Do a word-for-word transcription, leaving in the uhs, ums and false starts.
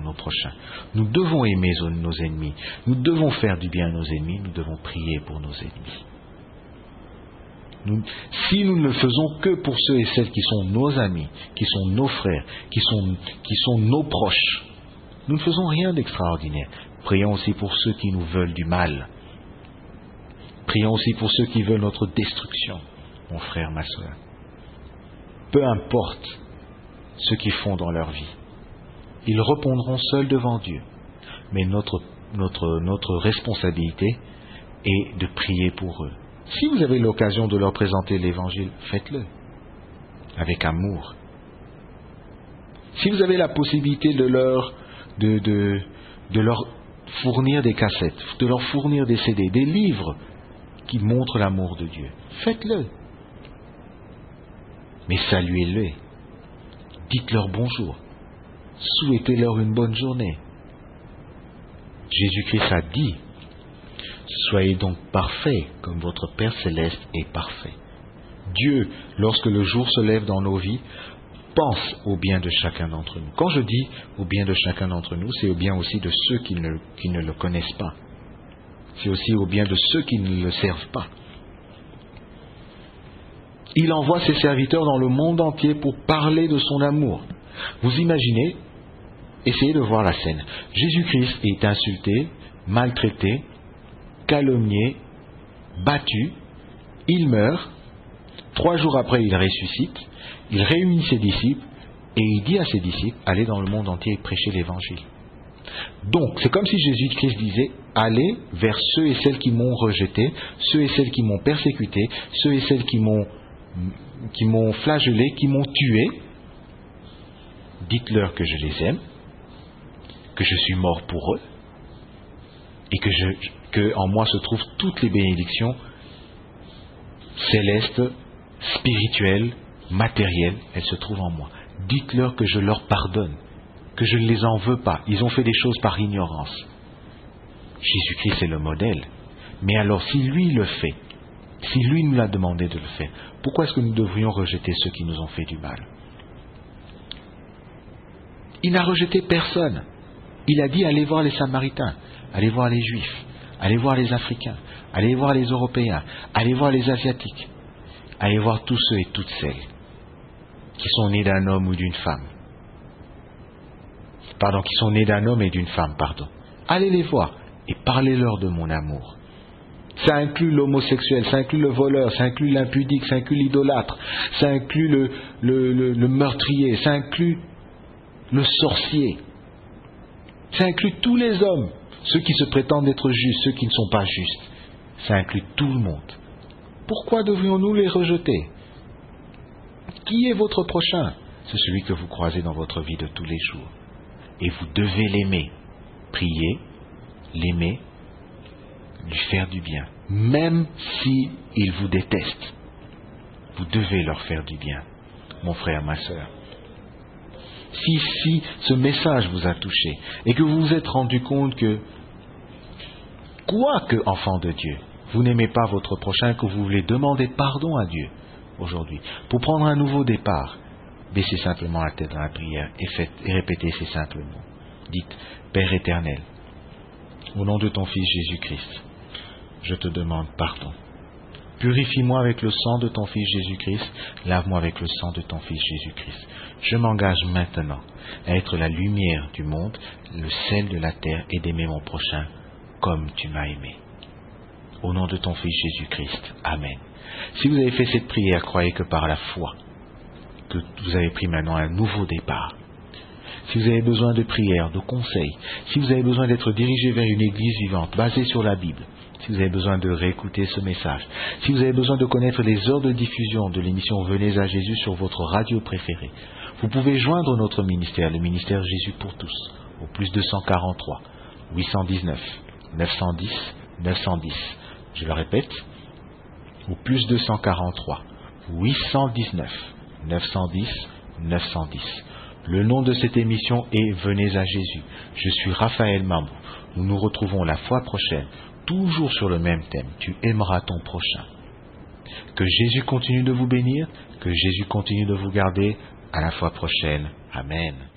nos prochains. Nous devons aimer nos ennemis. Nous devons faire du bien à nos ennemis. Nous devons prier pour nos ennemis. Nous, si nous ne le faisons que pour ceux et celles qui sont nos amis, qui sont nos frères, qui sont, qui sont nos proches, nous ne faisons rien d'extraordinaire. Prions aussi pour ceux qui nous veulent du mal. Prions aussi pour ceux qui veulent notre destruction, mon frère, ma soeur. Peu importe ce qu'ils font dans leur vie, ils répondront seuls devant Dieu. Mais notre, notre, notre responsabilité est de prier pour eux. Si vous avez l'occasion de leur présenter l'Évangile, faites-le avec amour. Si vous avez la possibilité de leur, de, de, de leur fournir des cassettes, de leur fournir des C D, des livres qui montrent l'amour de Dieu, faites-le. Mais saluez-les. Dites-leur bonjour. Souhaitez-leur une bonne journée. Jésus-Christ a dit: soyez donc parfaits comme votre Père Céleste est parfait. Dieu, lorsque le jour se lève dans nos vies, pense au bien de chacun d'entre nous. Quand je dis au bien de chacun d'entre nous, c'est au bien aussi de ceux qui ne, qui ne le connaissent pas. C'est aussi au bien de ceux qui ne le servent pas. Il envoie ses serviteurs dans le monde entier pour parler de son amour. Vous imaginez, essayez de voir la scène. Jésus-Christ est insulté, maltraité, calomnié, battu, il meurt, trois jours après il ressuscite, il réunit ses disciples et il dit à ses disciples: allez dans le monde entier et prêchez l'évangile. Donc c'est comme si Jésus-Christ disait: allez vers ceux et celles qui m'ont rejeté, ceux et celles qui m'ont persécuté, ceux et celles qui m'ont, qui m'ont flagellé, qui m'ont tué, dites-leur que je les aime, que je suis mort pour eux et que je que en moi se trouvent toutes les bénédictions célestes, spirituelles, matérielles, elles se trouvent en moi. Dites-leur que je leur pardonne, que je ne les en veux pas. Ils ont fait des choses par ignorance. Jésus-Christ est le modèle. Mais alors, si lui le fait, si lui nous l'a demandé de le faire, pourquoi est-ce que nous devrions rejeter ceux qui nous ont fait du mal? Il n'a rejeté personne. Il a dit: allez voir les Samaritains, allez voir les Juifs, allez voir les Africains, allez voir les Européens, allez voir les Asiatiques, allez voir tous ceux et toutes celles qui sont nés d'un homme ou d'une femme. Pardon, qui sont nés d'un homme et d'une femme, pardon. Allez les voir et parlez-leur de mon amour. Ça inclut l'homosexuel, ça inclut le voleur, ça inclut l'impudique, ça inclut l'idolâtre, ça inclut le, le, le, le meurtrier, ça inclut le sorcier, ça inclut tous les hommes, ceux qui se prétendent être justes, ceux qui ne sont pas justes. Ça inclut tout le monde. Pourquoi devrions-nous les rejeter? Qui est votre prochain? C'est celui que vous croisez dans votre vie de tous les jours. Et vous devez l'aimer. Prier, l'aimer, lui faire du bien. Même s'il vous déteste, vous devez leur faire du bien, mon frère, ma sœur. Si, si ce message vous a touché et que vous vous êtes rendu compte que, quoique enfant de Dieu, vous n'aimez pas votre prochain, que vous voulez demander pardon à Dieu aujourd'hui, pour prendre un nouveau départ, baissez simplement la tête dans la prière et, faites, et répétez ces simples mots. Dites: Père éternel, au nom de ton Fils Jésus-Christ, je te demande pardon. Purifie-moi avec le sang de ton Fils Jésus-Christ, lave-moi avec le sang de ton Fils Jésus-Christ. Je m'engage maintenant à être la lumière du monde, le sel de la terre, et d'aimer mon prochain comme tu m'as aimé. Au nom de ton Fils Jésus-Christ. Amen. Si vous avez fait cette prière, croyez que par la foi, que vous avez pris maintenant un nouveau départ. Si vous avez besoin de prières, de conseils, si vous avez besoin d'être dirigé vers une église vivante, basée sur la Bible, si vous avez besoin de réécouter ce message, si vous avez besoin de connaître les heures de diffusion de l'émission Venez à Jésus sur votre radio préférée, vous pouvez joindre notre ministère, le ministère Jésus pour tous, au plus deux cent quarante-trois, huit cent dix-neuf, neuf cent dix, neuf cent dix. Je le répète, au plus deux cent quarante-trois, huit cent dix-neuf, neuf cent dix, neuf cent dix. Le nom de cette émission est Venez à Jésus. Je suis Raphaël Mambou. Nous nous retrouvons la fois prochaine, toujours sur le même thème. Tu aimeras ton prochain. Que Jésus continue de vous bénir, que Jésus continue de vous garder. À la fois prochaine. Amen.